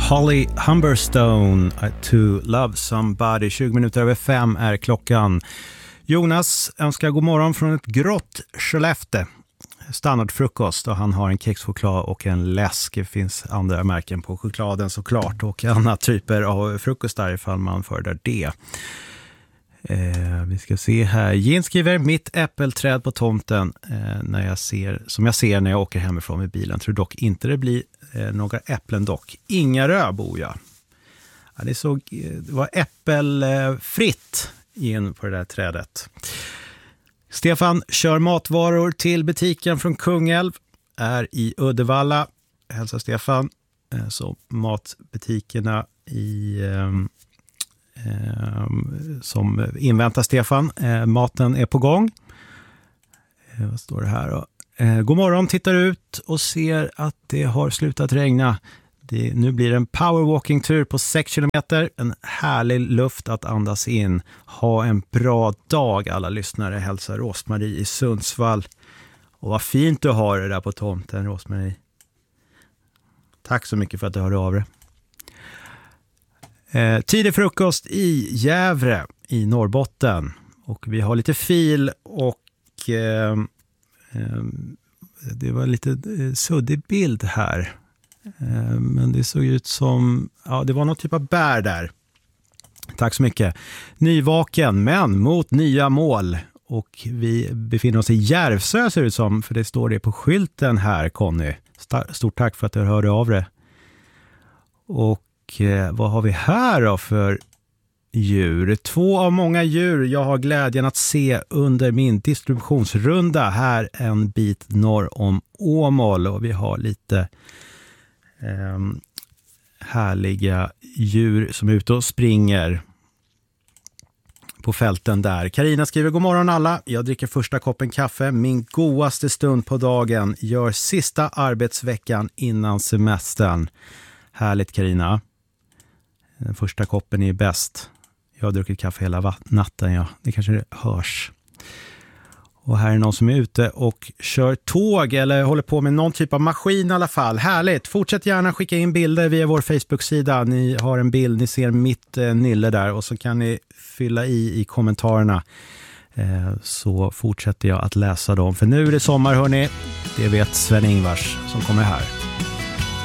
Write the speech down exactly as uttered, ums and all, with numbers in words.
Holly Humberstone, To Love Somebody. tjugo minuter över fem är klockan. Jonas önskar god morgon från ett grått Skellefteå. Standardfrukost, och han har en kexchoklad och en läsk. Det finns andra märken på chokladen såklart, och andra typer av frukostar ifall man föredrar det. Eh, vi ska se här. Jin skriver: mitt äppelträd på tomten eh, när jag ser, som jag ser när jag åker hemifrån med bilen. Tror dock inte det blir eh, några äpplen dock. Inga bor jag. Ja, det, såg, det var äppelfritt in på det där trädet. Stefan kör matvaror till butiken från Kungälv. Är i Uddevalla. Hälsa Stefan. Eh, så matbutikerna i... Eh, Eh, som inväntar Stefan. Eh, maten är på gång. Eh, vad står det här då? Eh, god morgon, tittar ut och ser att det har slutat regna. Det, nu blir det en powerwalking-tur på sex kilometer. En härlig luft att andas in. Ha en bra dag alla lyssnare. Hälsar Rosmarie i Sundsvall. Och vad fint du har det där på tomten, Rosmarie. Tack så mycket för att du hörde av dig. Eh, tidig frukost i Gävle i Norrbotten, och vi har lite fil och eh, eh, det var lite eh, suddig bild här, eh, men det såg ut som, ja, det var någon typ av bär där. Tack så mycket. Nyvaken men mot nya mål, och vi befinner oss i Järvsö ser det ut som, för det står det på skylten här, Conny. Stort tack för att du hörde av dig. Och Eh, vad har vi här då för djur? Två av många djur jag har glädjen att se under min distributionsrunda här en bit norr om Åmål, och vi har lite eh, härliga djur som är ute och springer på fälten där. Carina skriver: god morgon alla, jag dricker första koppen kaffe, min godaste stund på dagen, gör sista arbetsveckan innan semestern. Härligt, Carina. Den första koppen är bäst. Jag har druckit kaffe hela natten, ja. Det kanske hörs. Och här är någon som är ute och kör tåg eller håller på med någon typ av maskin i alla fall. Härligt! Fortsätt gärna skicka in bilder via vår Facebook-sida. Ni har en bild, ni ser mitt eh, nille där, och så kan ni fylla i i kommentarerna. Eh, så fortsätter jag att läsa dem. För nu är det sommar, hörni. Det vet Sven Ingvars som kommer här.